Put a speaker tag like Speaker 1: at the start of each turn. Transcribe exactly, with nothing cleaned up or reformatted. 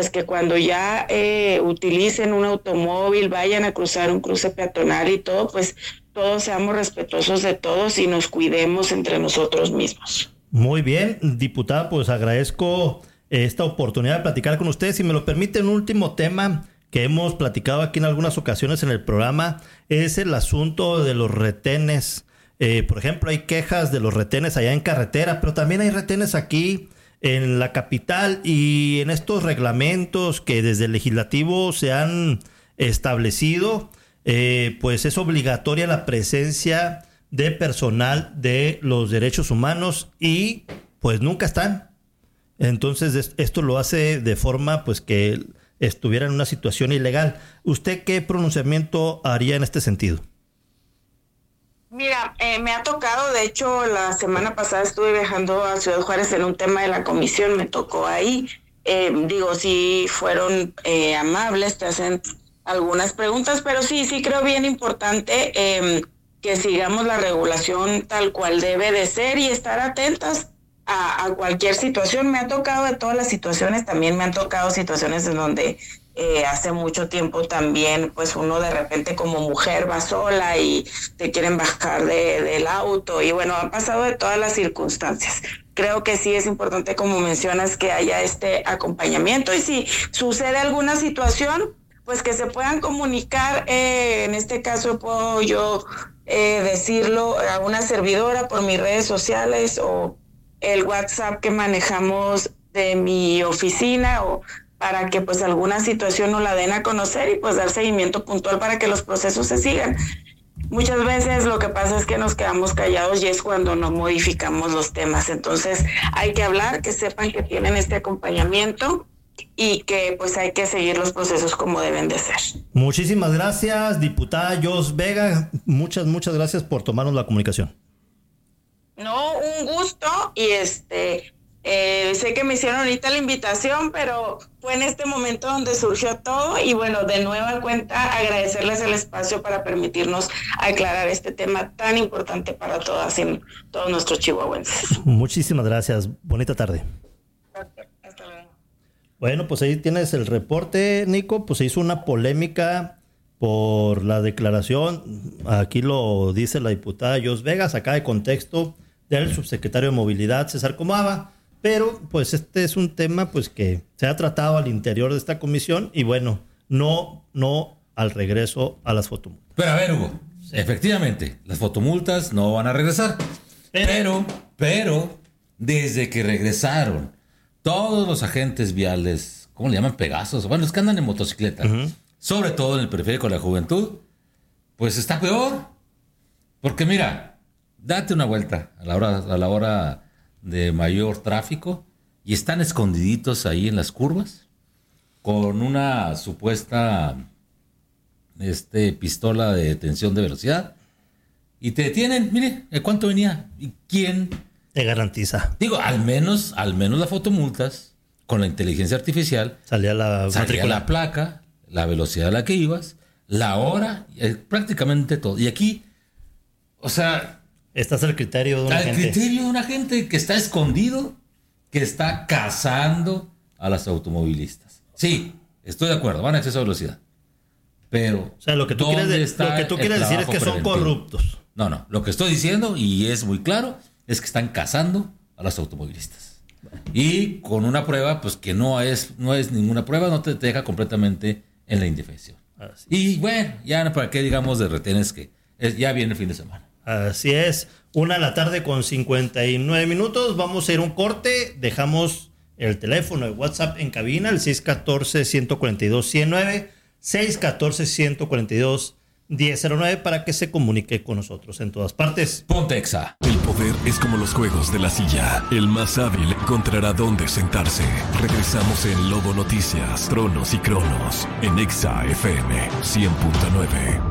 Speaker 1: pues que cuando ya eh, utilicen un automóvil, vayan a cruzar un cruce peatonal y todo, pues todos seamos respetuosos de todos y nos cuidemos entre nosotros mismos.
Speaker 2: Muy bien, diputada, pues agradezco esta oportunidad de platicar con ustedes. Si me lo permite, un último tema que hemos platicado aquí en algunas ocasiones en el programa es el asunto de los retenes. Eh, por ejemplo, hay quejas de los retenes allá en carretera, pero también hay retenes aquí en la capital, y en estos reglamentos que desde el legislativo se han establecido, eh, pues es obligatoria la presencia de personal de los derechos humanos y pues nunca están. Entonces esto lo hace de forma pues que estuviera en una situación ilegal. ¿Usted qué pronunciamiento haría en este sentido?
Speaker 1: Mira, eh, me ha tocado, de hecho, la semana pasada estuve viajando a Ciudad Juárez en un tema de la comisión, me tocó ahí. Eh, digo, sí fueron eh, amables, te hacen algunas preguntas, pero sí, sí creo bien importante eh, que sigamos la regulación tal cual debe de ser y estar atentas a, a cualquier situación. Me ha tocado de todas las situaciones, también me han tocado situaciones en donde eh, hace mucho tiempo también, pues uno de repente como mujer va sola y te quieren bajar de, del auto y bueno, ha pasado de todas las circunstancias. Creo que sí es importante, como mencionas, que haya este acompañamiento y si sucede alguna situación, pues que se puedan comunicar, eh, en este caso puedo yo eh, decirlo a una servidora por mis redes sociales o el WhatsApp que manejamos de mi oficina o para que pues alguna situación nos la den a conocer y pues dar seguimiento puntual para que los procesos se sigan. Muchas veces lo que pasa es que nos quedamos callados y es cuando no modificamos los temas. Entonces hay que hablar, que sepan que tienen este acompañamiento y que pues hay que seguir los procesos como deben de ser.
Speaker 2: Muchísimas gracias, diputada Jos Vega. Muchas, muchas gracias por tomarnos la comunicación.
Speaker 1: No, un gusto y este... Eh, sé que me hicieron ahorita la invitación, pero fue en este momento donde surgió todo y bueno, de nueva cuenta agradecerles el espacio para permitirnos aclarar este tema tan importante para todas y todos nuestros chihuahuenses.
Speaker 2: Muchísimas gracias, bonita tarde.
Speaker 1: Hasta luego.
Speaker 2: Bueno, pues ahí tienes el reporte, Nico. Pues se hizo una polémica por la declaración, aquí lo dice la diputada Jos Vega, saca de contexto del subsecretario de Movilidad, César Comava. Pero pues este es un tema pues que se ha tratado al interior de esta comisión y bueno, no, no al regreso a las fotomultas.
Speaker 3: Pero a ver, Hugo, efectivamente, las fotomultas no van a regresar. Pero, pero, desde que regresaron todos los agentes viales, ¿cómo le llaman? Pegasos, bueno, los que andan en motocicleta, uh-huh. sobre todo en el periférico de la juventud, pues está peor. Porque mira, date una vuelta a la hora, a la hora de mayor tráfico y están escondiditos ahí en las curvas con una supuesta este, pistola de detención de velocidad y te detienen. Mire, ¿cuánto venía? ¿Y quién
Speaker 2: te garantiza?
Speaker 3: Digo, al menos, al menos las fotomultas con la inteligencia artificial
Speaker 2: salía la,
Speaker 3: salía la placa, la velocidad a la que ibas, la hora, prácticamente todo. Y aquí, o sea,
Speaker 2: este es el criterio de una
Speaker 3: el
Speaker 2: gente.
Speaker 3: El criterio de una gente que está escondido, que está cazando a las automovilistas. Sí, estoy de acuerdo, van a exceso de velocidad. Pero,
Speaker 2: o sea, lo que tú quieres, de, lo que tú quieres decir es que son corruptos.
Speaker 3: No, no, lo que estoy diciendo, y es muy claro, es que están cazando a las automovilistas. Bueno. Y con una prueba, pues que no es, no es ninguna prueba, no te, te deja completamente en la indefensión. Así y es. Bueno, ya para qué digamos de retenes que es, ya viene el fin de semana.
Speaker 2: Así es, una de la tarde con cincuenta y nueve minutos, vamos a ir a un corte, dejamos el teléfono de WhatsApp en cabina, el seis uno cuatro, uno cuatro dos, uno cero nueve, seis uno cuatro, uno cuatro dos, uno cero nueve para que se comunique con nosotros en todas partes.
Speaker 3: Ponte Exa.
Speaker 4: El poder es como los juegos de la silla, el más hábil encontrará dónde sentarse. Regresamos en Lobo Noticias, Tronos y Cronos, en Exa F M cien punto nueve.